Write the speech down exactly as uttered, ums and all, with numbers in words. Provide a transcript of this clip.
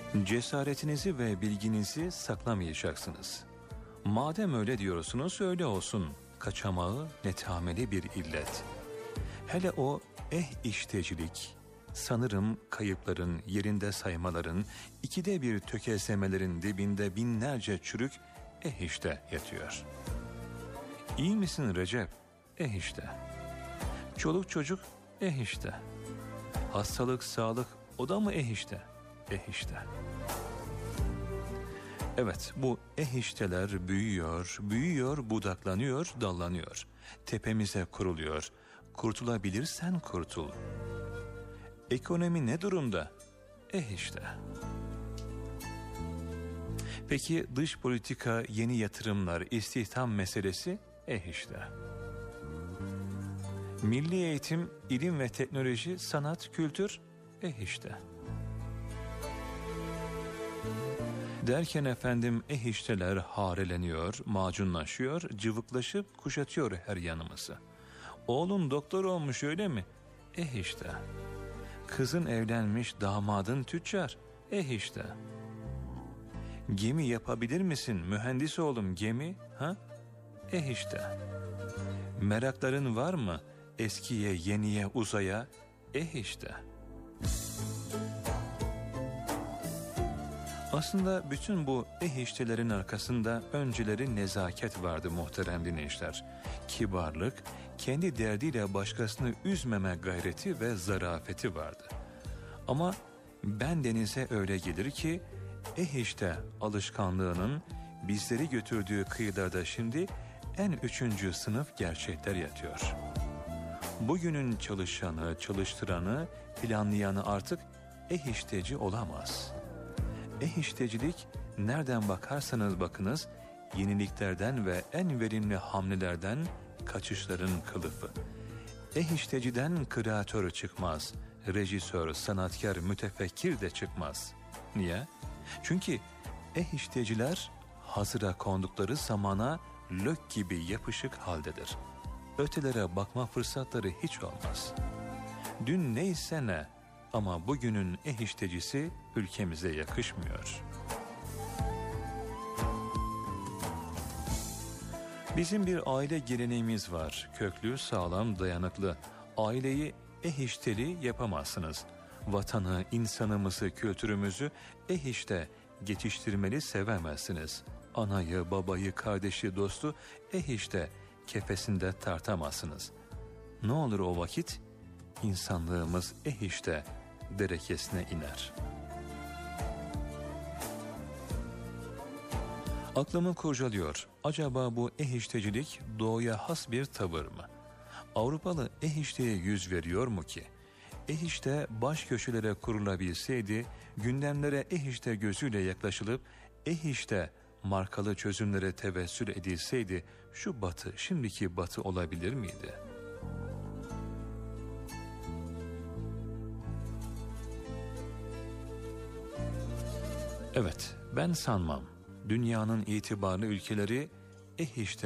Cesaretinizi ve bilginizi saklamayacaksınız. Madem öyle diyorsunuz öyle olsun. Kaçamağı netameli bir illet. Hele o eh iştecilik, sanırım kayıpların, yerinde saymaların, ikide bir tökezlemelerin dibinde binlerce çürük eh işte yatıyor. İyi misin Recep? Eh işte. Çoluk çocuk? Eh işte. Hastalık, sağlık, o da mı eh işte? Eh işte. Evet, bu eh işteler büyüyor, büyüyor, budaklanıyor, dallanıyor. Tepemize kuruluyor. Kurtulabilirsen kurtul. Ekonomi ne durumda? Eh işte. Peki dış politika, yeni yatırımlar, istihdam meselesi? Eh işte. Milli eğitim, ilim ve teknoloji, sanat, kültür? Eh işte. Derken efendim eh işteler hareleniyor, macunlaşıyor, cıvıklaşıp kuşatıyor her yanımızı. Oğlun doktor olmuş öyle mi? Eh işte. Kızın evlenmiş, damadın tüccar. Eh işte. Gemi yapabilir misin mühendis oğlum, gemi? Ha? Eh işte. Merakların var mı eskiye, yeniye, uzaya? Eh işte. Aslında bütün bu eh iştelerin arkasında önceleri nezaket vardı muhterem dinleyiciler. Kibarlık, kendi derdiyle başkasını üzmeme gayreti ve zarafeti vardı. Ama ben denize öyle gelir ki eh işte alışkanlığının bizleri götürdüğü kıyılarda şimdi en üçüncü sınıf gerçekler yatıyor. Bugünün çalışanı, çalıştıranı, planlayanı artık eh işteci olamaz. Eh iştecilik nereden bakarsanız bakınız yeniliklerden ve en verimli hamlelerden kaçışların kılıfı. Eh işteciden kreatör çıkmaz, rejisör, sanatkar, mütefekkir de çıkmaz. Niye? Çünkü eh işteciler hazıra kondukları zamana lök gibi yapışık haldedir. Ötelere bakma fırsatları hiç olmaz. Dün neyse ne, ama bugünün eh iştecisi ülkemize yakışmıyor. Bizim bir aile geleneğimiz var. Köklü, sağlam, dayanıklı. Aileyi eh işteli yapamazsınız. Vatanı, insanımızı, kültürümüzü eh işte geçiştirmeli sevemezsiniz. Anayı, babayı, kardeşi, dostu eh işte kefesinde tartamazsınız. Ne olur o vakit? İnsanlığımız eh işte derekesine iner. Aklımı kurcalıyor. Acaba bu eh iştecilik doğuya has bir tavır mı? Avrupalı eh işteye yüz veriyor mu ki? Eh işte baş köşelere kurulabilseydi, gündemlere eh işte gözüyle yaklaşılıp eh işte markalı çözümlere tevessül edilseydi şu batı şimdiki batı olabilir miydi? Evet, ben sanmam. Dünyanın itibarlı ülkeleri eh işte